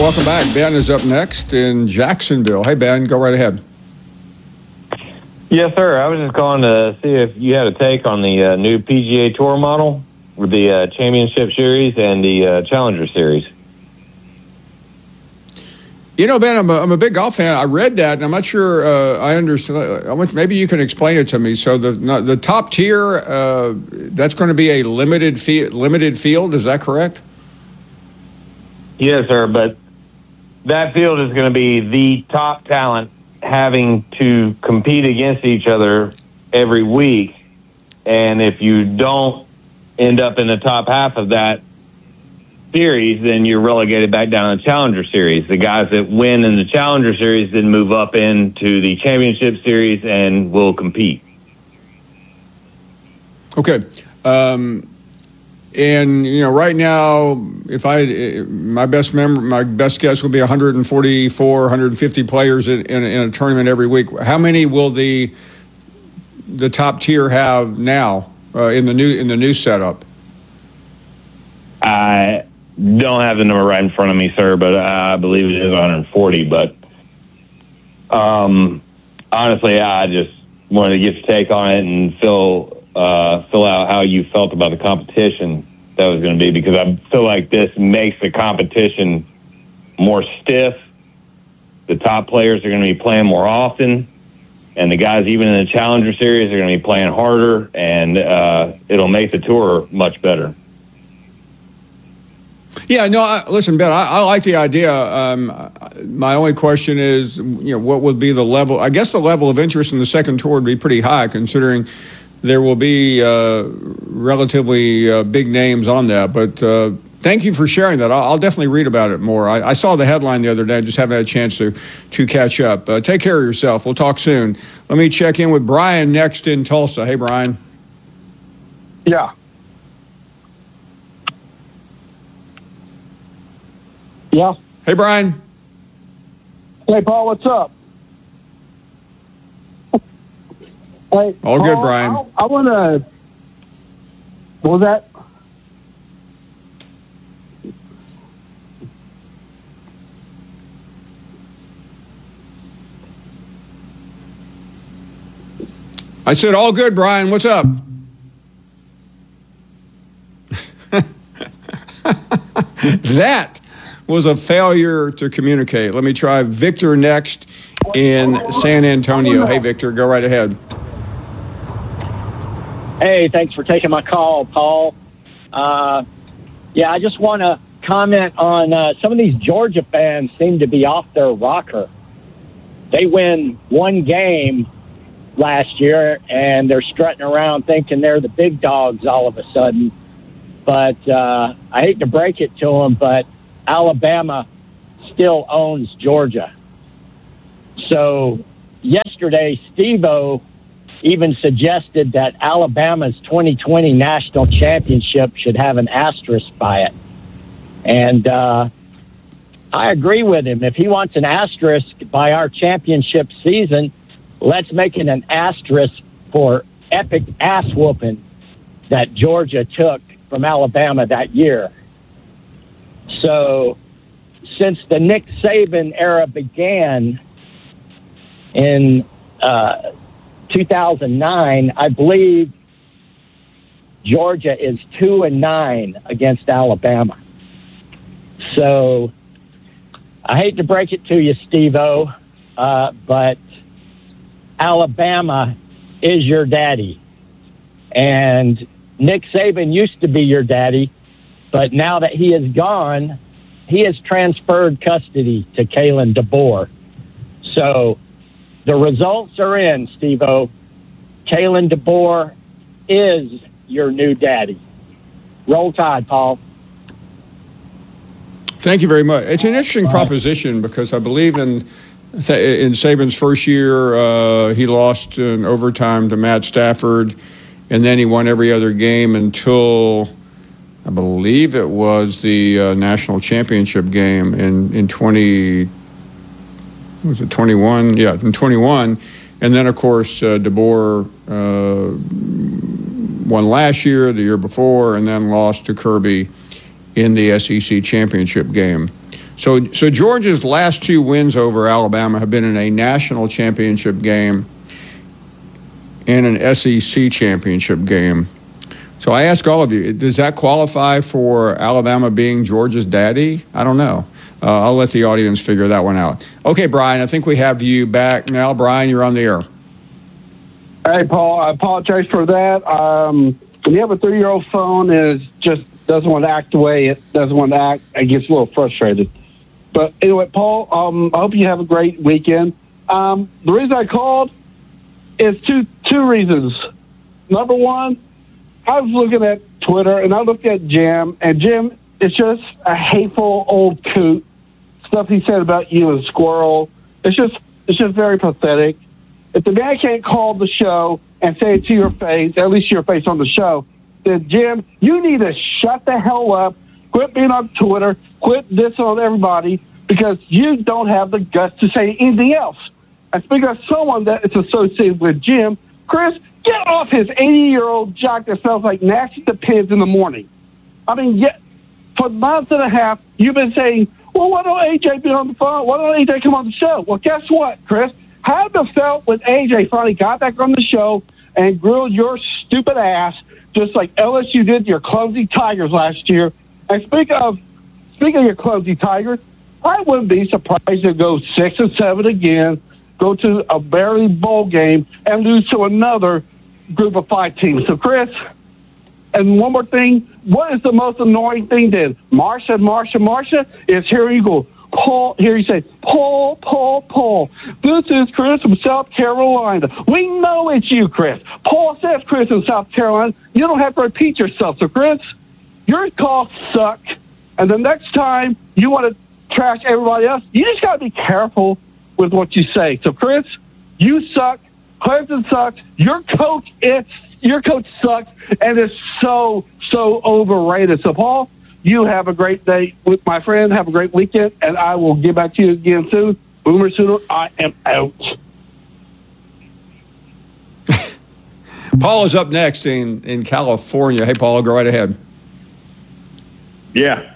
welcome back. Ben is up next in Jacksonville. Hey, Ben, go right ahead. Yes, sir. I was just calling to see if you had a take on the new PGA Tour model with the Championship Series and the Challenger Series. You know, Ben, I'm a big golf fan. I read that, and I'm not sure I understand. Maybe you can explain it to me. So the top tier, that's going to be a limited field. Is that correct? Yes, sir. But that field is going to be the top talent having to compete against each other every week. And if you don't end up in the top half of that series, then you're relegated back down to the Challenger Series. The guys that win in the Challenger Series then move up into the Championship Series and will compete. Okay. And you know, right now, my best guess would be 144, 150 players in a tournament every week. How many will the top tier have now in the new setup? I don't have the number right in front of me, sir, but I believe it is 140. But honestly, I just wanted to get your take on it and fill out how you felt about the competition that was going to be, because I feel like this makes the competition more stiff. The top players are going to be playing more often, and the guys even in the Challenger Series are going to be playing harder, and it'll make the tour much better. Yeah, no, listen, Ben, I like the idea. My only question is, what would be the level? I guess the level of interest in the second tour would be pretty high, considering there will be relatively big names on that. But thank you for sharing that. I'll definitely read about it more. I saw the headline the other day. I just haven't had a chance to catch up. Take care of yourself. We'll talk soon. Let me check in with Brian next in Tulsa. Hey, Brian. Yeah. Yeah. Hey, Brian. Hey, Paul, what's up? Hey, all Paul, good, Brian. I want to... What was that? I said, all good, Brian. What's up? That was a failure to communicate. Let me try Victor next in San Antonio. Hey, Victor, go right ahead. Hey, thanks for taking my call, Paul. Yeah, I just want to comment on some of these Georgia fans seem to be off their rocker. They win one game last year, and they're strutting around thinking they're the big dogs all of a sudden. But I hate to break it to them, but Alabama still owns Georgia. So yesterday, Steve-O even suggested that Alabama's 2020 national championship should have an asterisk by it. And I agree with him. If he wants an asterisk by our championship season, let's make it an asterisk for epic ass whooping that Georgia took from Alabama that year. So since the Nick Saban era began in 2009, I believe Georgia is 2-9 against Alabama. So I hate to break it to you, Steve-O, but Alabama is your daddy. And Nick Saban used to be your daddy, but now that he is gone, he has transferred custody to Kalen DeBoer. So the results are in, Steve-O. Kalen DeBoer is your new daddy. Roll Tide, Paul. Thank you very much. It's an interesting proposition because I believe in Saban's first year, he lost in overtime to Matt Stafford, and then he won every other game until I believe it was the national championship game in 21? Yeah, in 21. And then, of course, DeBoer won last year, the year before, and then lost to Kirby in the SEC championship game. So Georgia's last 2 wins over Alabama have been in a national championship game and an SEC championship game. So I ask all of you, does that qualify for Alabama being Georgia's daddy? I don't know. I'll let the audience figure that one out. Okay, Brian, I think we have you back now. Brian, you're on the air. Hey, Paul, I apologize for that. When you have a 3-year-old phone and it just doesn't want to act the way it doesn't want to act, it gets a little frustrated. But anyway, Paul, I hope you have a great weekend. The reason I called is two reasons. Number one, I was looking at Twitter and I looked at Jim, and Jim is just a hateful old coot. Stuff he said about you and Squirrel. It's just very pathetic. If the man can't call the show and say it to your face, at least your face on the show, then Jim, you need to shut the hell up, quit being on Twitter, quit dissing on everybody, because you don't have the guts to say anything else. And speaking of someone that is associated with Jim, Chris, get off his 80-year-old jock that smells like nasty Depends in the morning. I mean, for months and a half, you've been saying, well, why don't AJ be on the phone? Why don't AJ come on the show? Well, guess what, Chris? How it felt when AJ finally got back on the show and grilled your stupid ass, just like LSU did your clumsy Tigers last year. And speaking of your clumsy Tigers, I wouldn't be surprised to go 6-7 again, go to a barely bowl game, and lose to another group of 5 teams. So, Chris, and one more thing, what is the most annoying thing then? Marsha, is here you go. Paul, here you say, Paul. This is Chris from South Carolina. We know it's you, Chris. Paul says Chris in South Carolina. You don't have to repeat yourself. So, Chris, your calls suck. And the next time you want to trash everybody else, you just got to be careful with what you say. So, Chris, you suck. Clemson sucks. Your coach sucks, and it's so overrated. So, Paul, you have a great day with my friend. Have a great weekend, and I will get back to you again soon. Boomer Sooner, I am out. Paul is up next in California. Hey, Paul, go right ahead. Yeah.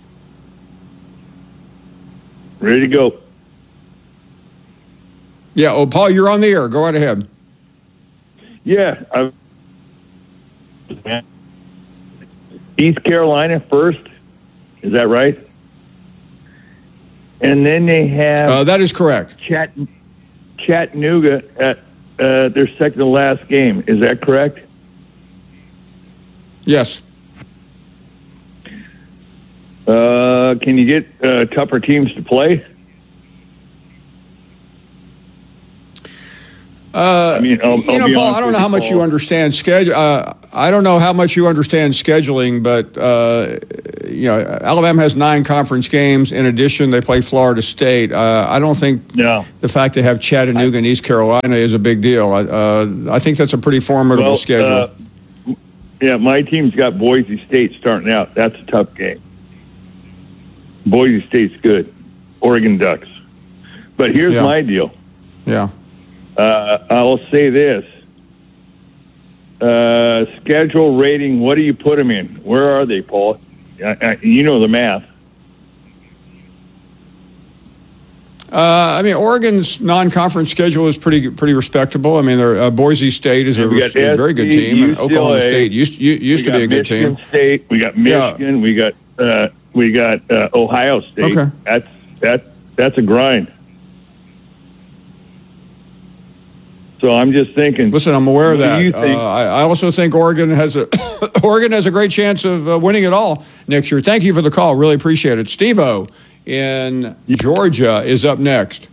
Ready to go. Yeah, Paul, you're on the air. Go right ahead. Yeah. East Carolina first. Is that right? And then they have... that is correct. Chattanooga at their second to last game. Is that correct? Yes. Can you get tougher teams to play? Paul, I don't know how much you understand schedule. I don't know how much you understand scheduling, but Alabama has 9 conference games. In addition, they play Florida State. I don't think the fact they have Chattanooga and East Carolina is a big deal. I think that's a pretty formidable schedule. Yeah, my team's got Boise State starting out. That's a tough game. Boise State's good. Oregon Ducks. But here's my deal. Yeah. I'll say this. Schedule rating, what do you put them in? Where are they, Paul? You know the math. Oregon's non-conference schedule is pretty respectable. I mean, Boise State is a very good team, and Oklahoma State used to be a good team. State, we got Michigan, we got Ohio State. Okay. That's a grind. So I'm just thinking. Listen, I'm aware of that. I also think Oregon has a great chance of winning it all next year. Thank you for the call. Really appreciate it. Steve-O in Georgia is up next.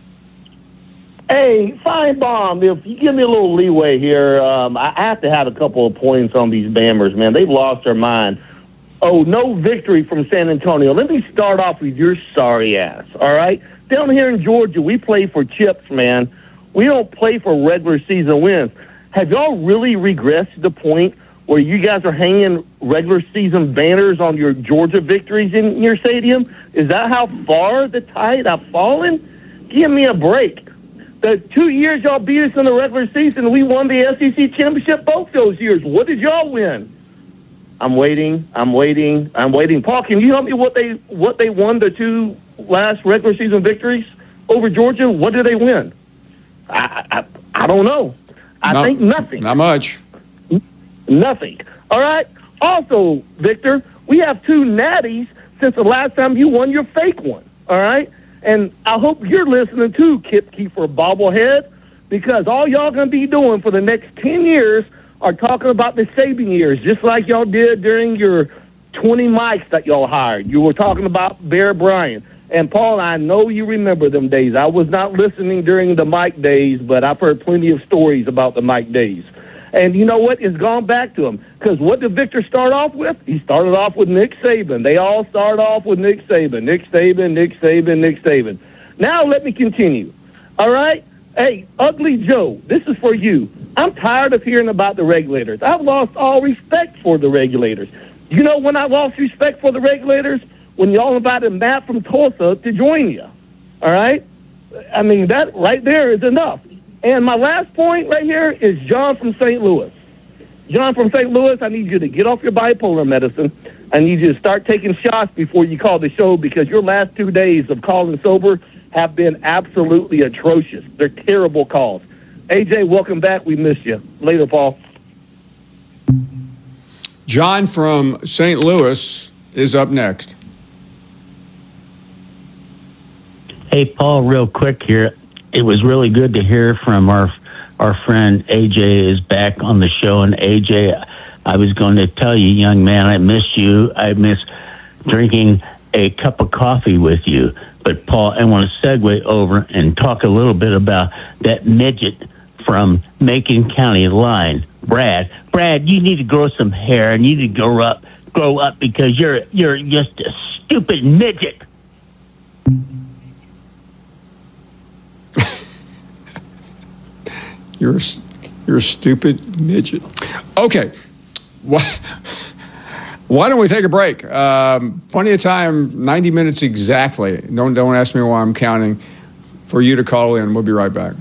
Hey, Feinbaum, if you give me a little leeway here, I have to have a couple of points on these Bammers, man. They've lost their mind. Oh, no victory from San Antonio. Let me start off with your sorry ass, all right? Down here in Georgia, we play for chips, man. We don't play for regular season wins. Have y'all really regressed to the point where you guys are hanging regular season banners on your Georgia victories in your stadium? Is that how far the tide have fallen? Give me a break. The 2 years y'all beat us in the regular season, we won the SEC championship both those years. What did y'all win? I'm waiting. Paul, can you help me what they won the 2 last regular season victories over Georgia? What did they win? I don't know. I think nothing. Not much. Nothing. All right. Also, Victor, we have 2 natties since the last time you won your fake one. All right. And I hope you're listening too, Kip Keefer bobblehead, because all y'all going to be doing for the next 10 years are talking about the Saban years, just like y'all did during your 20 mics that y'all hired. You were talking about Bear Bryant. And, Paul, I know you remember them days. I was not listening during the Mike days, but I've heard plenty of stories about the Mike days. And you know what? It's gone back to him. Because what did Victor start off with? He started off with Nick Saban. They all start off with Nick Saban. Nick Saban. Now let me continue. All right? Hey, Ugly Joe, this is for you. I'm tired of hearing about the regulators. I've lost all respect for the regulators. You know when I lost respect for the regulators? When y'all invited Matt from Tulsa to join you. All right? I mean, that right there is enough. And my last point right here is John from St. Louis. John from St. Louis, I need you to get off your bipolar medicine. I need you to start taking shots before you call the show, because your last 2 days of calling sober have been absolutely atrocious. They're terrible calls. AJ, welcome back. We missed you. Later, Paul. John from St. Louis is up next. Hey, Paul, real quick here. It was really good to hear from our friend AJ is back on the show. And AJ, I was going to tell you, young man, I miss you. I miss drinking a cup of coffee with you. But, Paul, I want to segue over and talk a little bit about that midget from Macon County line. Brad, you need to grow some hair and you need to grow up because you're just a stupid midget. You're a stupid midget. Okay. Why don't we take a break? Plenty of time, 90 minutes exactly. Don't ask me why I'm counting, for you to call in. We'll be right back.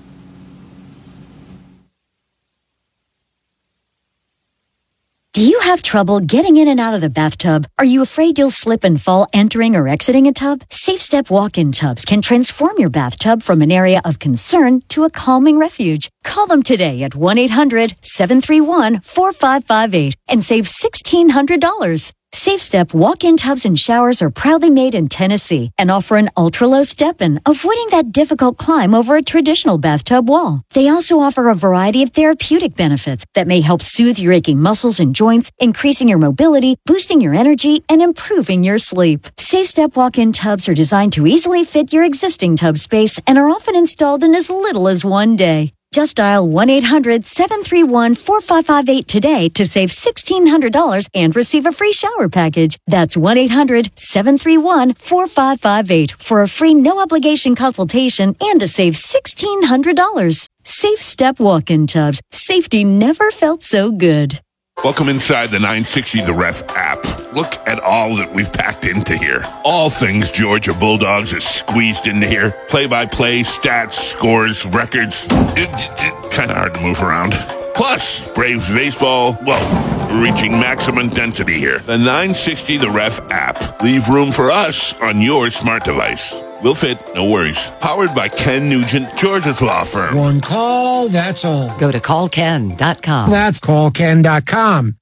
Do you have trouble getting in and out of the bathtub? Are you afraid you'll slip and fall entering or exiting a tub? Safe Step walk-in tubs can transform your bathtub from an area of concern to a calming refuge. Call them today at 1-800-731-4558 and save $1,600. Safe Step walk-in tubs and showers are proudly made in Tennessee and offer an ultra-low step-in, avoiding that difficult climb over a traditional bathtub wall. They also offer a variety of therapeutic benefits that may help soothe your aching muscles and joints, increasing your mobility, boosting your energy, and improving your sleep. Safe Step walk-in tubs are designed to easily fit your existing tub space and are often installed in as little as 1 day. Just dial 1-800-731-4558 today to save $1,600 and receive a free shower package. That's 1-800-731-4558 for a free no-obligation consultation and to save $1,600. Safe Step walk-in tubs. Safety never felt so good. Welcome inside the 960 The Ref app. Look at all that we've packed into here. All things Georgia Bulldogs are squeezed into here. Play-by-play, stats, scores, records. It's kind of hard to move around. Plus, Braves baseball, well, we're reaching maximum density here. The 960 The Ref app. Leave room for us on your smart device. We'll fit, no worries. Powered by Ken Nugent, Georgia's law firm. One call, that's all. Go to callken.com. That's callken.com.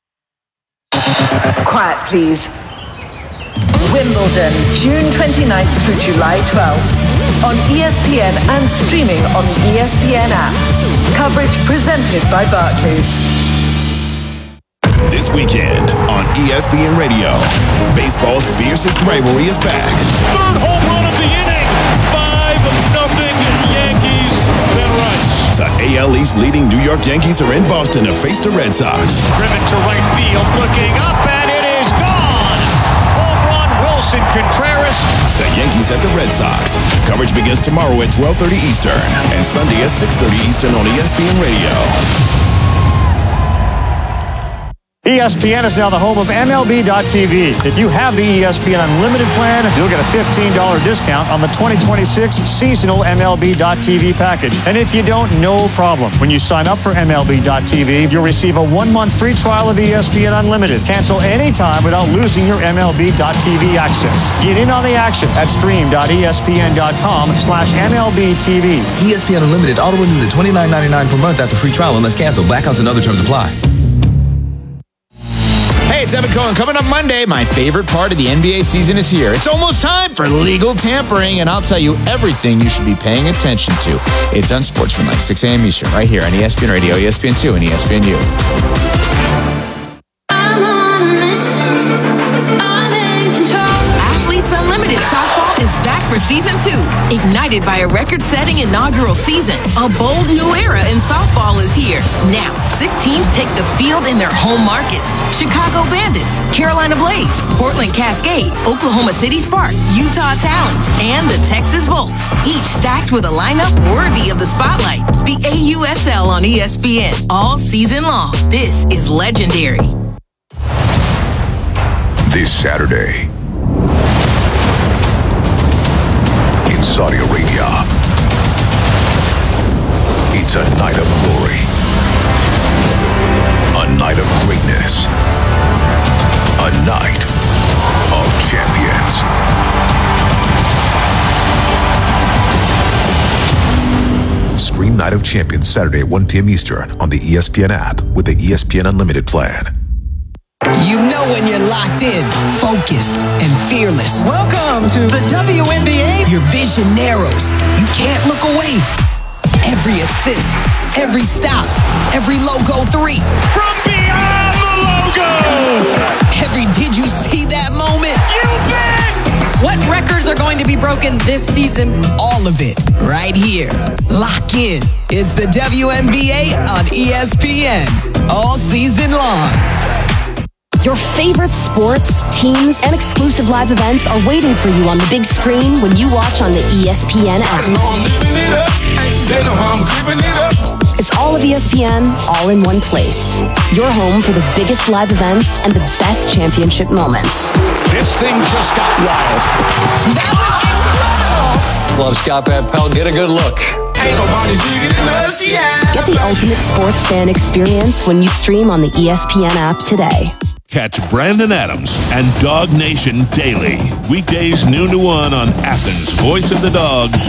Quiet, please. Wimbledon, June 29th through July 12th. On ESPN and streaming on the ESPN app. Coverage presented by Barclays. This weekend on ESPN Radio, baseball's fiercest rivalry is back. Third home run of the inning. 5-0 Yankees. Ben Rice. The AL East leading New York Yankees are in Boston to face the Red Sox. Driven to right field, looking up, and it is gone. Home run, Wilson Contreras. The Yankees at the Red Sox. Coverage begins tomorrow at 12:30 Eastern and Sunday at 6:30 Eastern on ESPN Radio. ESPN is now the home of MLB.tv. If you have the ESPN Unlimited plan, you'll get a $15 discount on the 2026 seasonal MLB.tv package. And if you don't, no problem. When you sign up for MLB.tv, you'll receive a 1-month free trial of ESPN Unlimited. Cancel anytime without losing your MLB.tv access. Get in on the action at stream.espn.com/MLBTV. ESPN Unlimited auto renews at $29.99 per month after free trial unless canceled. Blackouts and other terms apply. Hey, it's Evan Cohen. Coming up Monday, my favorite part of the NBA season is here. It's almost time for legal tampering, and I'll tell you everything you should be paying attention to. It's Unsportsmanlike, 6 a.m. Eastern, right here on ESPN Radio, ESPN2, and ESPNU. Athletes Unlimited Softball is back for season 2. Ignited by a record-setting inaugural season, a bold new era in softball is here. Now, 6 teams take the field in their home markets. Chicago Bandits, Carolina Blaze, Portland Cascade, Oklahoma City Sparks, Utah Talons, and the Texas Volts. Each stacked with a lineup worthy of the spotlight. The AUSL on ESPN all season long. This is legendary. This Saturday, in Saudi Arabia, it's a night of glory, a night of greatness, a night of champions. Stream Night of Champions Saturday at 1 p.m. Eastern on the ESPN app with the ESPN Unlimited plan. You know when you're locked in, focused, and fearless. Welcome to the WNBA. Your vision narrows. You can't look away. Every assist, every stop, every logo 3. From beyond the logo! Every did you see that moment? You bet! What records are going to be broken this season? All of it, right here. Lock in. It's the WNBA on ESPN. All season long. Your favorite sports, teams, and exclusive live events are waiting for you on the big screen when you watch on the ESPN app. I know I'm living it up. They know how I'm giving it up. It's all of ESPN, all in one place. Your home for the biggest live events and the best championship moments. This thing just got wild. That was incredible! Love Scott Van Pelt. Get a good look. Ain't nobody bigger than us, yeah. Get the ultimate sports fan experience when you stream on the ESPN app today. Catch Brandon Adams and Dog Nation daily. Weekdays noon to 1 on Athens' Voice of the Dogs.